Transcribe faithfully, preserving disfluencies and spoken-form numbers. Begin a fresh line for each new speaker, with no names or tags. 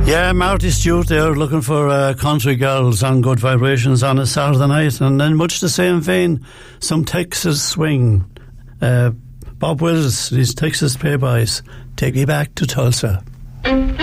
Yeah, Marty Stewart there looking for uh, country girls on Good Vibrations on a Saturday night, and then much the same vein, some Texas swing. Uh, Bob Wills, these Texas Playboys, take me back to Tulsa.